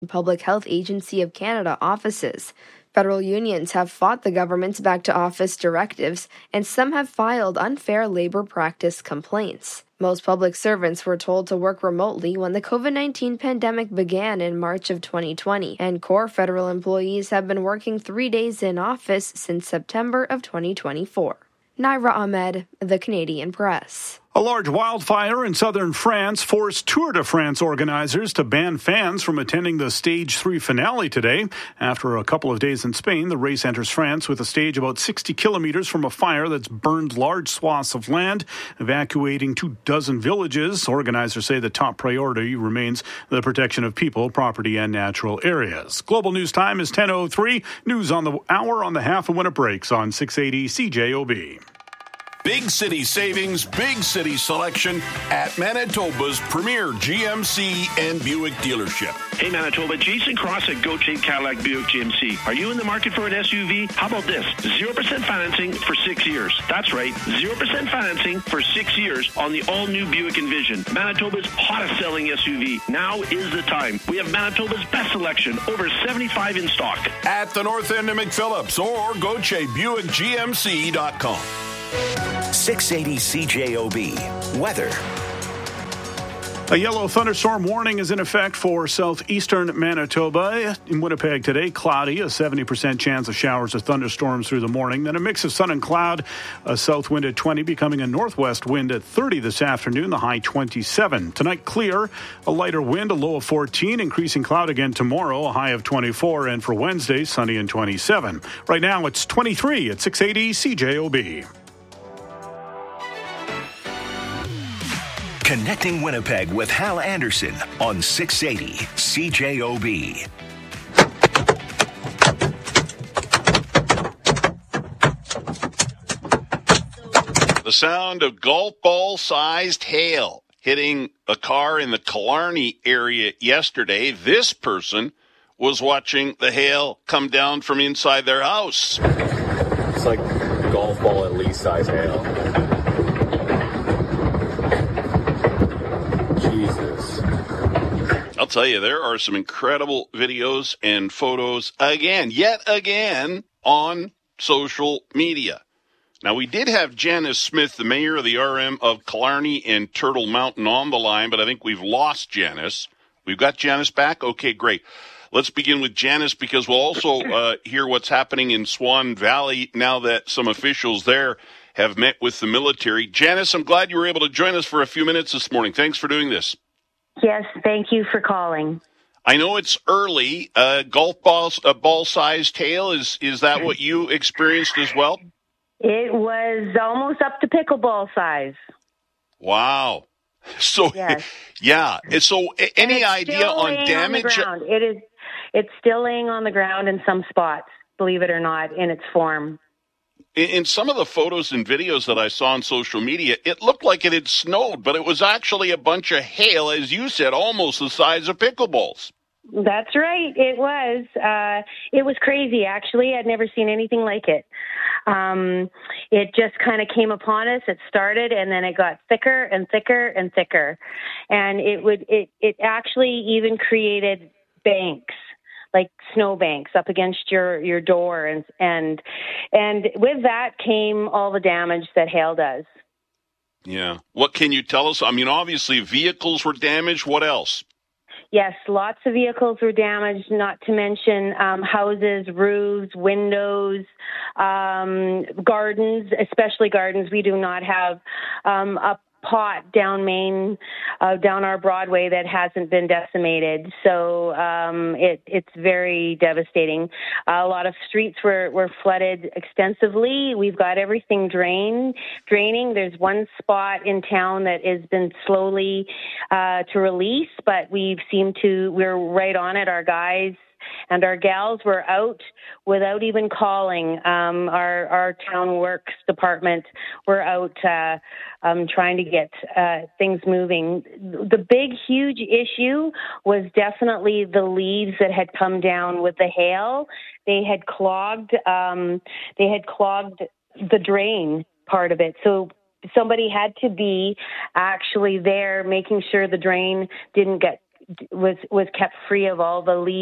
Public Health Agency of Canada offices. Federal unions have fought the government's back-to-office directives, and some have filed unfair labor practice complaints. Most public servants were told to work remotely when the COVID-19 pandemic began in March of 2020, and core federal employees have been working 3 days in office since September of 2024. Naira Ahmed, The Canadian Press. A large wildfire in southern France forced Tour de France organizers to ban fans from attending the Stage 3 finale today. After a couple of days in Spain, the race enters France with a stage about 60 kilometers from a fire that's burned large swaths of land, evacuating 24 villages. Organizers say the top priority remains the protection of people, property, and natural areas. Global News Time is 10:03. News on the hour on the half and when it breaks on 680 CJOB. Big city savings, big city selection at Manitoba's premier GMC and Buick dealership. Hey Manitoba, Jason Cross at Gauthier Cadillac Buick GMC. Are you in the market for an SUV? How about this? 0% financing for 6 years. That's right, 0% financing for 6 years on the all-new Buick Envision. Manitoba's hottest selling SUV. Now is the time. We have Manitoba's best selection, over 75 in stock. At the north end of McPhillips or GautierBuickGMC.com. 680 CJOB. Weather. A yellow thunderstorm warning is in effect for southeastern Manitoba. In Winnipeg today, cloudy, a 70% chance of showers or thunderstorms through the morning. Then a mix of sun and cloud, a south wind at 20, becoming a northwest wind at 30 this afternoon, the high 27. Tonight, clear, a lighter wind, a low of 14, increasing cloud again tomorrow, a high of 24. And for Wednesday, sunny and 27. Right now, it's 23 at 680 CJOB. Connecting Winnipeg with Hal Anderson on 680 CJOB. The sound of golf ball-sized hail hitting a car in the Killarney area yesterday. This person was watching the hail come down from inside their house. It's like golf ball at least size hail. Jesus. I'll tell you, there are some incredible videos and photos yet again, on social media. Now, we did have Janice Smith, the mayor of the RM of Killarney and Turtle Mountain, on the line, but I think we've lost Janice. We've got Janice back? Okay, great. Let's begin with Janice, because we'll also hear what's happening in Swan Valley now that some officials there have met with the military. Janice, I'm glad you were able to join us for a few minutes this morning. Thanks for doing this. Yes, thank you for calling. I know it's early. Golf ball-sized hail, is that what you experienced as well? It was almost up to pickleball size. Wow. So, yes. Yeah. So, any idea on damage? On it's still laying on the ground in some spots, believe it or not, in its form. In some of the photos and videos that I saw on social media, it looked like it had snowed, but it was actually a bunch of hail, as you said, almost the size of pickleballs. That's right. It was. It was crazy, actually. I'd never seen anything like it. It just kind of came upon us. It started, and then it got thicker and thicker and thicker. And it actually even created banks, like snowbanks up against your door, and with that came all the damage that hail does. Yeah. What can you tell us? I mean, obviously vehicles were damaged. What else? Yes, lots of vehicles were damaged, not to mention houses, roofs, windows, gardens, especially gardens. We do not have a pot down Main, down our Broadway that hasn't been decimated. So it's very devastating. A lot of streets were flooded extensively. We've got everything draining. There's one spot in town that has been slowly to release, but we're right on it. Our guys and our gals were out without even calling. Our town works department were out trying to get things moving. The big, huge issue was definitely the leaves that had come down with the hail. They had clogged the drain part of it. So somebody had to be actually there making sure the drain didn't get was kept free of all the leaves